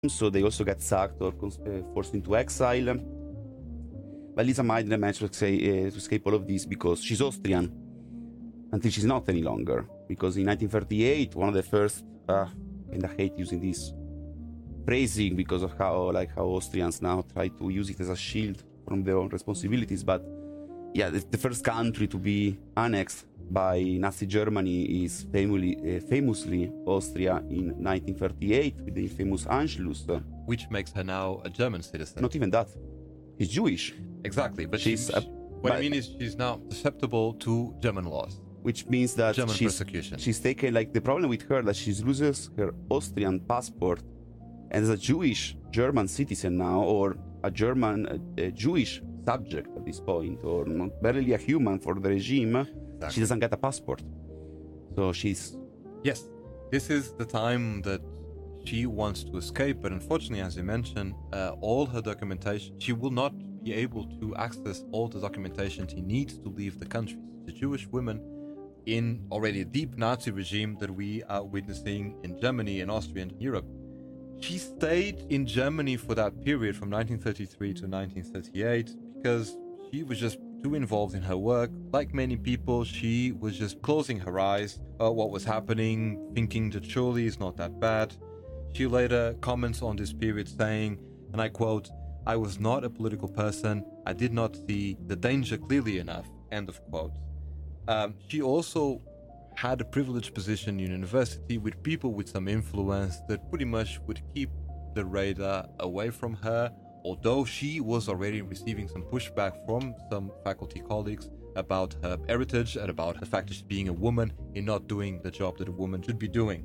so they also get sacked or forced into exile. But Lisa Meitner managed to escape all of this because she's Austrian, until she's not any longer. Because in 1938, one of the first, and I hate using this phrasing because of how Austrians now try to use it as a shield from their own responsibilities. But yeah, the first country to be annexed by Nazi Germany is famously Austria in 1938 with the famous Anschluss. Which makes her now a German citizen. Not even that. She's Jewish. Exactly, but what I mean is she's now susceptible to German laws. Which means that German persecution. She's taken, the problem with her that she loses her Austrian passport, and as a Jewish German citizen now, or a German Jewish subject at this point, or not barely a human for the regime, exactly. She doesn't get a passport. So she's... Yes, this is the time that she wants to escape, but unfortunately, as you mentioned, all her documentation, she will not be able to access all the documentation she needs to leave the country. The Jewish women in already a deep Nazi regime that we are witnessing in Germany and Austria and Europe. She stayed in Germany for that period from 1933 to 1938 because she was just too involved in her work. Like many people, she was just closing her eyes at what was happening, thinking that surely it's not that bad. She later comments on this period saying, and I quote, "I was not a political person. I did not see the danger clearly enough." End of quote. She also had a privileged position in university with people with some influence that pretty much would keep the radar away from her, although she was already receiving some pushback from some faculty colleagues about her heritage and about the fact that she's being a woman in not doing the job that a woman should be doing.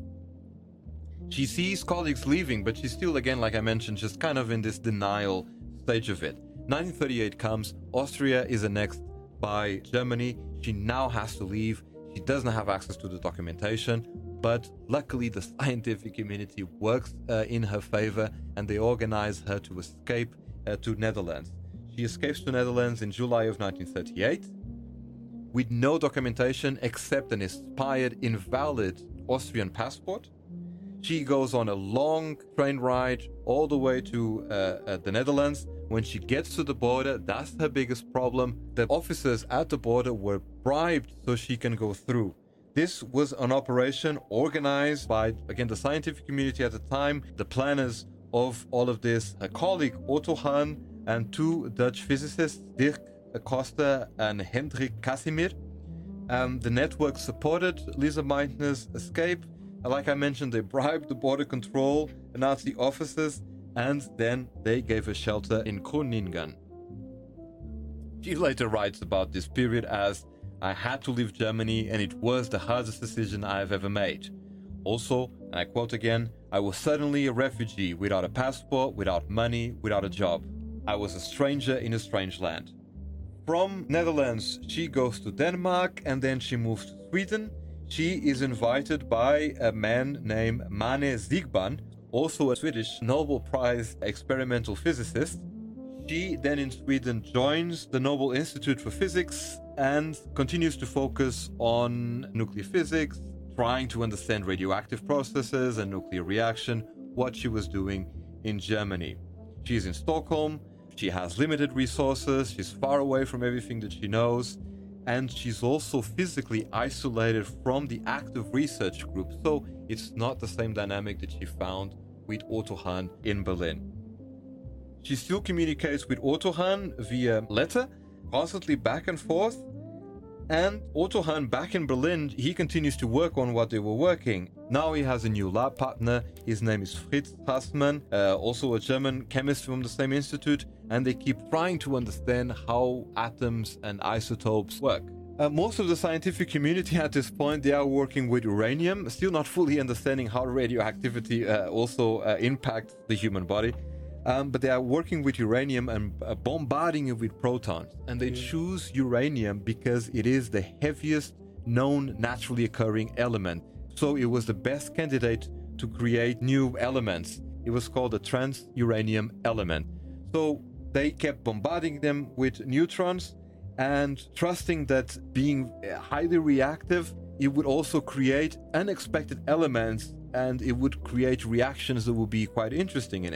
She sees colleagues leaving, but she's still, again, like I mentioned, just kind of in this denial stage of it. 1938 comes, Austria is annexed by Germany. She now has to leave. She doesn't have access to the documentation, but luckily the scientific community works in her favor and they organize her to escape to Netherlands. She escapes to Netherlands in July of 1938 with no documentation except an expired, invalid Austrian passport. She goes on a long train ride all the way to the Netherlands. When she gets to the border, that's her biggest problem. The officers at the border were bribed so she can go through. This was an operation organized by, again, the scientific community at the time, the planners of all of this, her colleague Otto Hahn and two Dutch physicists, Dirk Coster and Hendrik Casimir. The network supported Lisa Meitner's escape. Like I mentioned, they bribed the border control, the Nazi officers, and then they gave her shelter in Groningen. She later writes about this period as, "I had to leave Germany and it was the hardest decision I have ever made. Also, and I quote again, I was suddenly a refugee without a passport, without money, without a job. I was a stranger in a strange land." From Netherlands, she goes to Denmark and then she moves to Sweden. She is invited by a man named Mane Zygban, also a Swedish Nobel Prize experimental physicist. She then in Sweden joins the Nobel Institute for Physics and continues to focus on nuclear physics, trying to understand radioactive processes and nuclear reaction, what she was doing in Germany. She's in Stockholm, she has limited resources, she's far away from everything that she knows, and she's also physically isolated from the active research group, so it's not the same dynamic that she found with Otto Hahn in Berlin. She still communicates with Otto Hahn via letter, constantly back and forth, and Otto Hahn back in Berlin, he continues to work on what they were working. Now he has a new lab partner, his name is Fritz Strassmann, also a German chemist from the same institute, and they keep trying to understand how atoms and isotopes work. Most of the scientific community at this point, they are working with uranium, still not fully understanding how radioactivity also impacts the human body. But they are working with uranium and bombarding it with protons. And they choose uranium because it is the heaviest known naturally occurring element. So it was the best candidate to create new elements. It was called the trans-uranium element. So they kept bombarding them with neutrons and trusting that being highly reactive, it would also create unexpected elements and it would create reactions that would be quite interesting. And